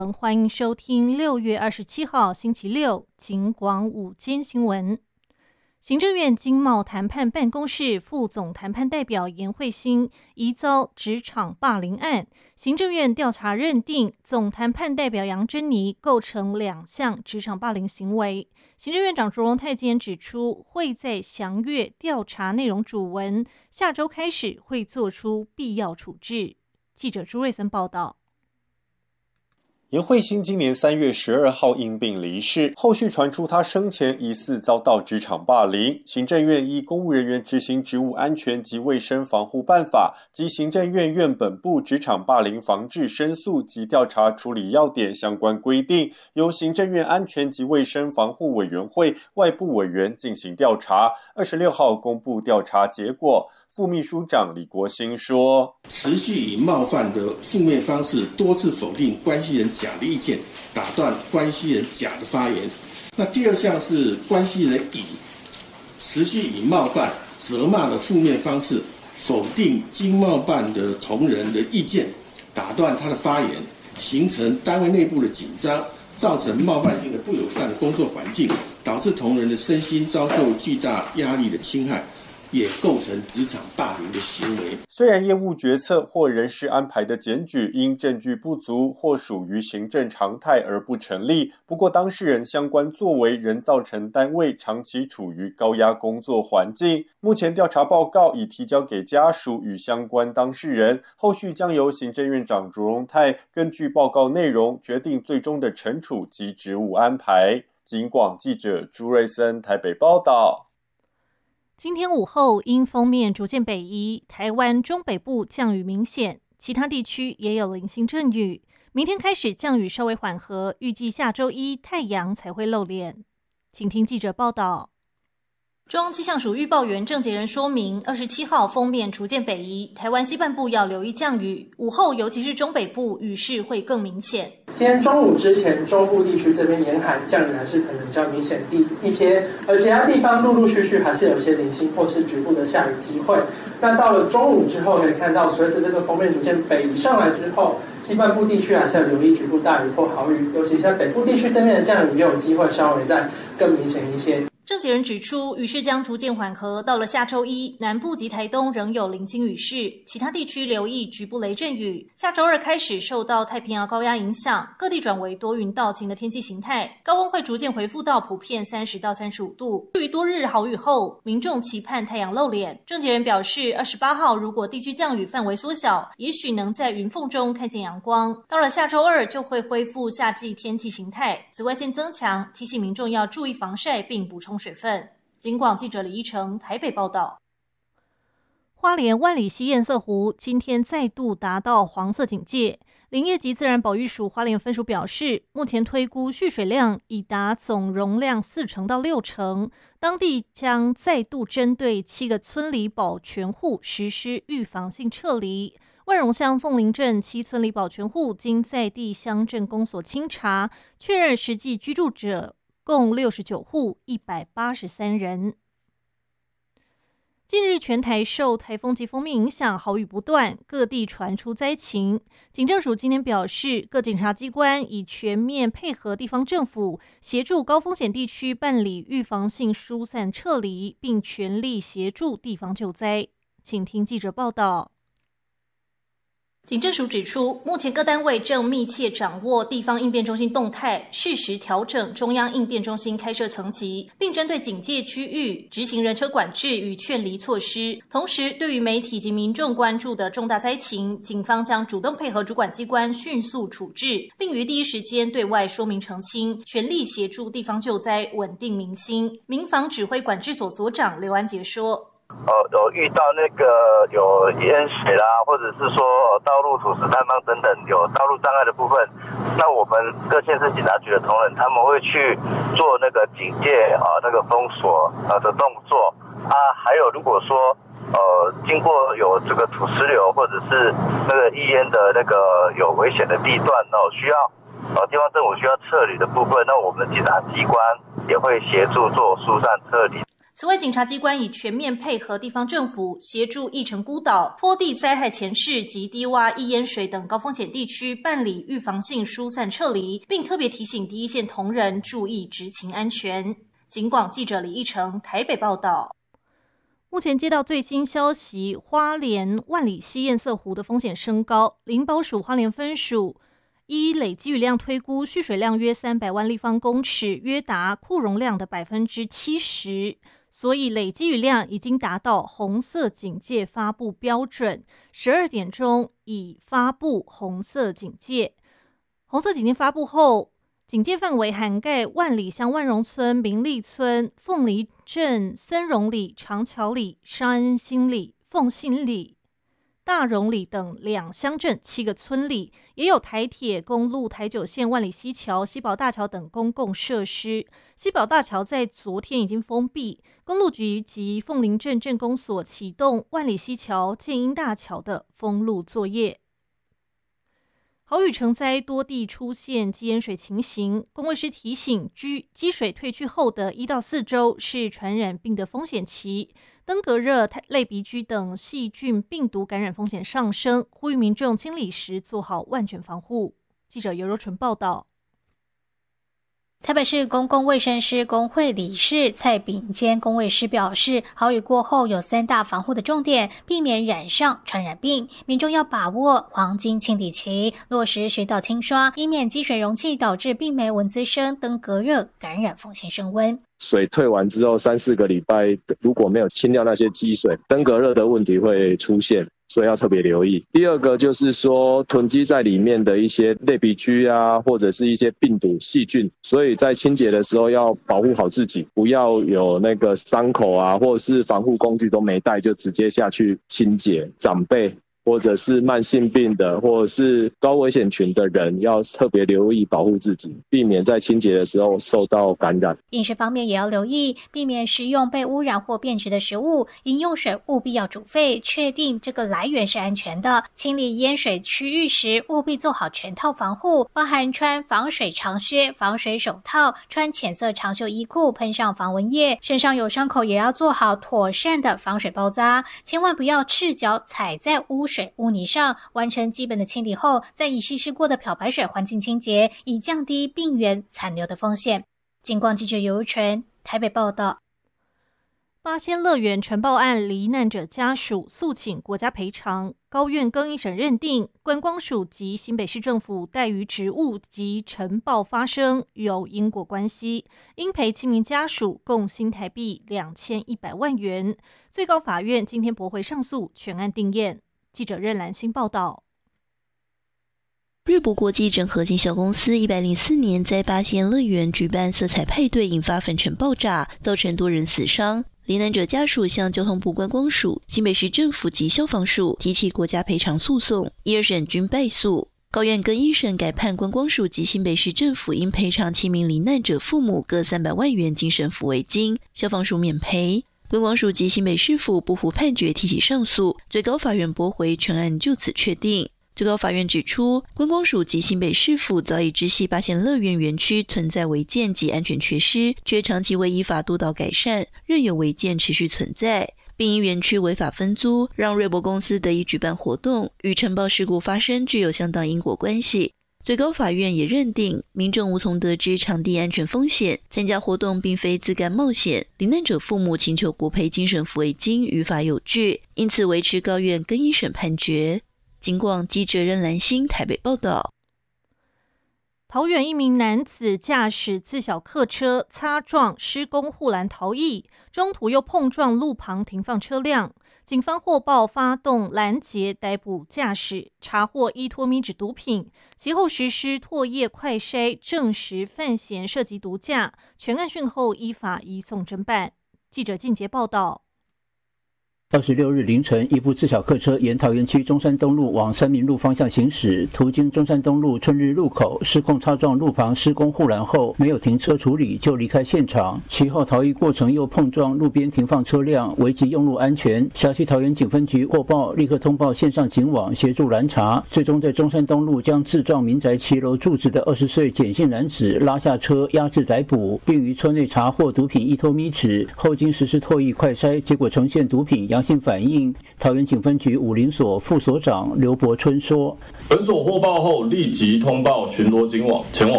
欢迎收听6月27号星期六警广午间新闻。行政院经贸谈判办公室副总谈判代表严慧欣疑遭职场霸凌案，行政院调查认定总谈判代表杨珍妮构成2项职场霸凌行为。行政院长卓荣泰今天指出，会在详阅调查内容主文，下周开始会做出必要处置。记者朱瑞森报道。 严慧欣今年3月12号因病离世，后续传出她生前疑似遭到职场霸凌。行政院依《公务人员执行职务安全及卫生防护办法》及行政院院本部职场霸凌防治申诉及调查处理要点相关规定，由行政院安全及卫生防护委员会外部委员进行调查。26号公布调查结果。副秘书长李国兴说， 持续以冒犯的负面方式多次否定关系人甲的意见，打断关系人甲的发言。那第二项是关系人乙持续以冒犯、责骂的负面方式否定经贸办的同仁的意见，打断他的发言，形成单位内部的紧张，造成冒犯性的不友善的工作环境，导致同仁的身心遭受巨大压力的侵害，也构成职场霸凌的行为。 虽然业务决策或人事安排的检举因证据不足或属于行政常态而不成立，不过当事人相关作为仍造成单位长期处于高压工作环境。目前调查报告已提交给家属与相关当事人，后续将由行政院长卓荣泰根据报告内容决定最终的惩处及职务安排。警广记者朱瑞森台北报道。 今天午后，因锋面逐渐北移，台湾中北部降雨明显，其他地区也有零星阵雨。明天开始降雨稍微缓和，预计下周一太阳才会露脸。请听记者报道。中央气象署预报员郑杰仁说明，27号锋面逐渐北移，台湾西半部要留意降雨，午后尤其是中北部雨势会更明显。 今天中午之前，中部地区这边沿海降雨还是可能比较明显一些，而其他地方陆陆续续还是有些零星或是局部的下雨机会。那到了中午之后，可以看到随着这个锋面逐渐北移上来之后，西半部地区还是要留意局部大雨或豪雨，尤其是在北部地区这边的降雨也有机会稍微再更明显一些。 郑杰仁指出，雨势将逐渐缓和，到了下周一，南部及台东仍有零星雨势，其他地区留意局部雷阵雨。下周二开始，受到太平洋高压影响，各地转为多云到晴的天气形态，高温会逐渐回复到普遍30到35度。对于多日豪雨后，民众期盼太阳露脸。郑杰仁表示，28号如果地区降雨范围缩小，也许能在云缝中看见阳光。到了下周二就会恢复夏季天气形态，紫外线增强，提醒民众要注意防晒并补充水分。警广记者李依成台北报道。花莲万里溪堰塞湖今天再度达到黄色警戒，林业及自然保育署花莲分署表示，目前推估蓄水量已达总容量40%到60%，当地将再度针对7个村里保全户实施预防性撤离。万荣乡凤林镇7村里保全户经在地乡镇公所清查，确认实际居住者共69户183人。近日全台受台风及锋面影响，豪雨不断，各地传出灾情。警政署今天表示，各检察机关已全面配合地方政府，协助高风险地区办理预防性疏散撤离，并全力协助地方救灾。请听记者报道。警政署指出，目前各单位正密切掌握地方应变中心动态，适时调整中央应变中心开设层级，并针对警戒区域执行人车管制与劝离措施。同时，对于媒体及民众关注的重大灾情，警方将主动配合主管机关迅速处置，并于第一时间对外说明澄清，全力协助地方救灾，稳定民心。民防指挥管制所所长刘安杰说， 有遇到那个有淹水啦，或者是说道路土石坍方等等有道路障碍的部分，那我们各县市警察局的同仁他们会去做那个警戒那个封锁的动作啊，还有如果说经过有这个土石流或者是那个易淹的那个有危险的地段需要地方政府需要撤离的部分，那我们警察机关也会协助做疏散撤离。 此外，警察机关已全面配合地方政府，协助义城孤岛、坡地灾害前市及低洼易淹水等高风险地区办理预防性疏散撤离，并特别提醒第一线同仁注意执勤安全。警广记者李义成台北报道。目前接到最新消息，花莲万里溪堰塞湖的风险升高，林保署花莲分署依累积雨量推估，蓄水量约300万立方公尺，约达库容量的70%，所以累积雨量已经达到红色警戒发布标准。12点钟已发布红色警戒。红色警戒发布后，警戒范围涵盖万里乡万荣村、明利村、凤梨镇、森荣里、长桥里、沙恩新里、凤信里、大荣里等2乡镇7个村里，也有台铁公路台9线万里溪桥、西宝大桥等公共设施。西宝大桥在昨天已经封闭，公路局及凤林镇镇公所启动万里溪桥、建英大桥的封路作业。豪雨成灾，多地出现积淹水情形。公卫师提醒，积水退去后的1到4周是传染病的风险期，登革热、类鼻疽等细菌病毒感染风险上升，呼吁民众清理时做好万全防护。记者尤柔纯报道。 台北市公共卫生师工会理事蔡炳坚公卫师表示，豪雨过后有3大防护的重点，避免染上传染病，民众要把握黄金清理期，落实水道清刷，以免积水容器导致病媒蚊滋生、登革热感染风险升温。 水退完之后3-4个礼拜，如果没有清掉那些积水，登革热的问题会出现，所以要特别留意。第二个就是说囤积在里面的一些类鼻疽啊，或者是一些病毒细菌，所以在清洁的时候要保护好自己，不要有那个伤口啊，或者是防护工具都没带就直接下去清洁。长辈或者是慢性病的，或者是高危险群的人，要特别留意保护自己，避免在清洁的时候受到感染。 饮食方面也要留意，避免食用被污染或变质的食物，饮用水务必要煮沸，确定这个来源是安全的。清理淹水区域时，务必做好全套防护，包含穿防水长靴、防水手套，穿浅色长袖衣裤，喷上防蚊液，身上有伤口也要做好妥善的防水包扎，千万不要赤脚踩在污水污泥上，完成基本的清理后，再以稀释过的漂白水环境清洁，以降低病原残留的风险。警广记者尤柔纯台北报道。 八仙乐园尘爆案罹难者家属诉请国家赔偿，高院更一审认定观光署及新北市政府怠于职务及尘爆发生有因果关系，应赔7名家属共新台币2100万元。最高法院今天驳回上诉，全案定验。记者任兰心报道。 瑞博国际整合经销公司104年在八仙乐园举办色彩派对，引发粉尘爆炸，造成多人死伤。罹难者家属向交通部观光署、新北市政府及消防署提起国家赔偿诉讼，1、2审均败诉。高院更1审改判观光署及新北市政府应赔偿7名罹难者父母各300万元精神抚慰金，消防署免赔。观光署及新北市府不服判决，提起上诉，最高法院驳回，全案就此确定。最高法院指出，观光署及新北市府早已知悉八仙乐园园区存在违建及安全缺失，却长期未依法督导改善，任由违建持续存在，并因园区违法分租，让瑞博公司得以举办活动，与尘爆事故发生具有相当因果关系。最高法院也认定，民众无从得知场地安全风险，参加活动并非自甘冒险，罹难者父母请求国赔精神抚慰金于法有据，因此维持高院更1审判决。警广记者任兰心台北报道。 桃园一名男子驾驶自小客车擦撞施工护栏逃逸，中途又碰撞路旁停放车辆。警方获报发动拦截，逮捕驾驶，查获1脱米酯毒品，其后实施唾液快筛，证实犯嫌涉及毒驾，全案讯后依法移送侦办。记者靳杰报道。 26日凌晨，一部自小客车沿桃园区中山东路往三民路方向行驶，途经中山东路春日路口，失控擦撞路旁施工护栏后，没有停车处理就离开现场。其后逃逸过程又碰撞路边停放车辆，危及用路安全。辖区桃园警分局获报，立刻通报线上警网协助拦查，最终在中山东路将自撞民宅骑楼住址的20岁简姓男子拉下车押至逮捕，并于车内查获毒品1托米尺，后经实施唾液快筛，结果呈现毒品阳性反应。桃园警分局武林所副所长刘伯春说：“ 本所获报后，立即通报巡逻警网，前往